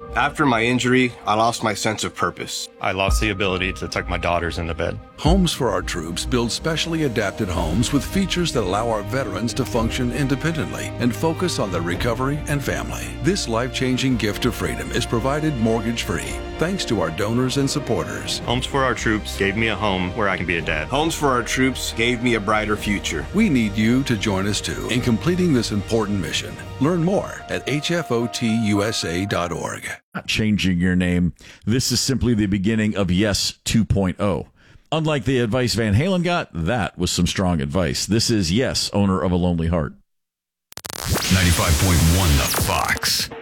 After my injury, I lost my sense of purpose. I lost the ability to tuck my daughters into bed. Homes for Our Troops builds specially adapted homes with features that allow our veterans to function independently and focus on their recovery and family. This life-changing gift of freedom is provided mortgage-free thanks to our donors and supporters. Homes for Our Troops gave me a home where I can be a dad. Homes for Our Troops gave me a brighter future. We need you to join us too in completing this important mission. Learn more at hfotusa.org. Not changing your name. This is simply the beginning of Yes 2.0. Unlike the advice Van Halen got, that was some strong advice. This is Yes, owner of a lonely heart. 95.1 The Fox.